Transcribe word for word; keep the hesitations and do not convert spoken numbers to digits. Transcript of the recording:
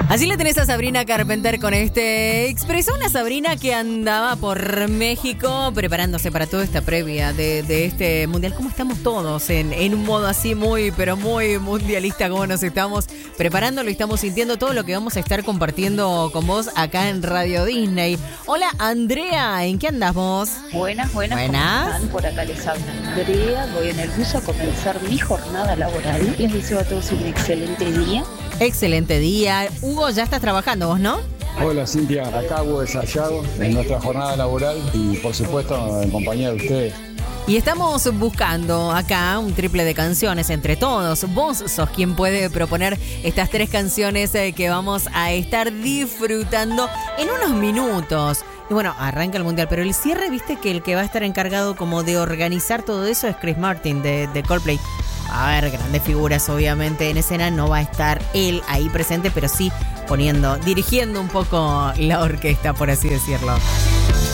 Así le tenés a Sabrina Carpenter con este Expreso, una Sabrina que andaba por México preparándose para toda esta previa de, de este mundial. ¿Cómo estamos todos en, en un modo así muy, pero muy mundialista? ¿Cómo nos estamos preparando? Lo estamos sintiendo, todo lo que vamos a estar compartiendo con vos acá en Radio Disney. Hola Andrea, ¿en qué andás vos? Buenas, buenas. Buenas. ¿Cómo están? Por acá les habla Andrea. Voy en el bus a comenzar mi jornada laboral. Les deseo a todos un excelente día. Excelente día. Hugo, ya estás trabajando vos, ¿no? Hola Cintia, acá Hugo de Sayago en nuestra jornada laboral y por supuesto en compañía de ustedes. Y estamos buscando acá un triple de canciones entre todos. Vos sos quien puede proponer estas tres canciones eh, que vamos a estar disfrutando en unos minutos. Y bueno, arranca el mundial, pero el cierre, viste que el que va a estar encargado como de organizar todo eso es Chris Martin de, de Coldplay. A ver, grandes figuras obviamente en escena, no va a estar él ahí presente, pero sí poniendo, dirigiendo un poco la orquesta, por así decirlo.